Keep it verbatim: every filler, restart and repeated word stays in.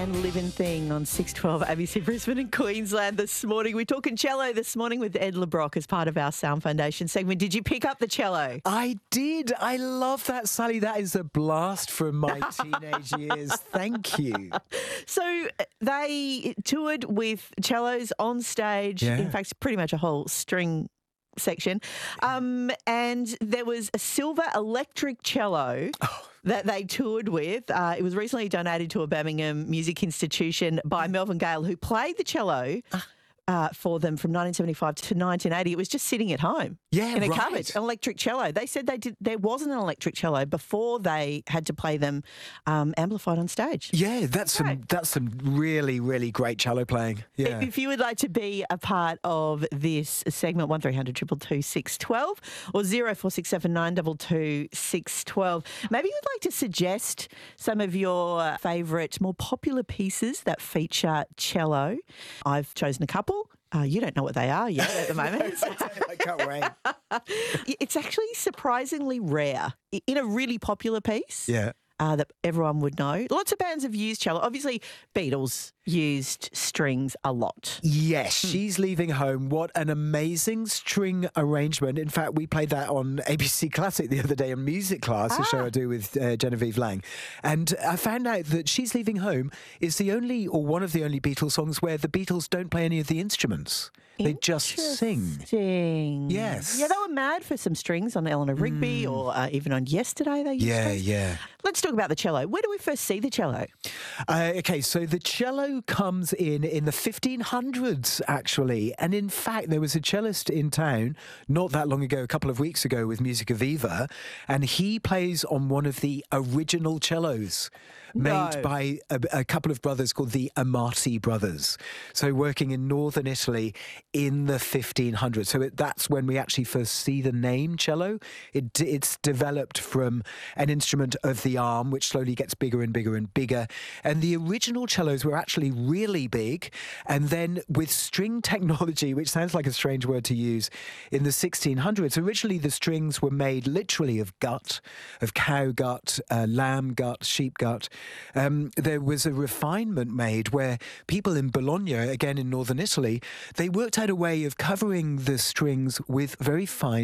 and Living Thing on six twelve A B C Brisbane and Queensland this morning. We're talking cello this morning with Ed LeBrock as part of our Sound Foundation segment. Did you pick up the cello? I did. I love that, Sally. That is a blast from my teenage years. Thank you. So they toured with cellos on stage. Yeah. In fact, pretty much a whole string section. Um, and there was a silver electric cello Oh. that they toured with. Uh, it was recently donated to a Birmingham music institution by Melvin Gale, who played the cello uh, for them from nineteen seventy-five to nineteen eighty. It was just sitting at home Yeah, in a right. cupboard, an electric cello. They said they did. There wasn't an electric cello before they had to play them um, amplified on stage. Yeah, that's some Right. that's some really, really great cello playing. Yeah. If you would like to be a part of this segment, one three hundred two two two six one two or zero four six seven nine two two six one two. Maybe you'd like to suggest some of your favourite, more popular pieces that feature cello. I've chosen a couple. Uh, you don't know what they are yet at the moment. I can't wait. It's actually surprisingly rare in a really popular piece. Yeah. Uh, that everyone would know. Lots of bands have used cello. Obviously, Beatles used strings a lot. Yes, She's Leaving Home. What an amazing string arrangement. In fact, we played that on A B C Classic the other day in music class, a show I do with uh, Genevieve Lang. And I found out that She's Leaving Home is the only, or one of the only Beatles songs where the Beatles don't play any of the instruments. They just sing. Interesting. Yes. Yeah, they were mad for some strings on Eleanor Rigby or uh, even on Yesterday they used Yeah, strings. yeah. Let's talk about the cello. Where do we first see the cello? Uh, okay, so the cello comes in in the fifteen hundreds, actually. And in fact, there was a cellist in town not that long ago, a couple of weeks ago, with Musica Viva, and he plays on one of the original cellos made No. by a, a couple of brothers called the Amati brothers. So working in northern Italy in the fifteen hundreds. So it, that's when we actually first see the name cello. It, it's developed from an instrument of the arm, which slowly gets bigger and bigger and bigger. And the original cellos were actually really big. And then with string technology, which sounds like a strange word to use, in the sixteen hundreds, originally the strings were made literally of gut, of cow gut, uh, lamb gut, sheep gut. Um, there was a refinement made where people in Bologna, again in northern Italy, they worked out a way of covering the strings with very fine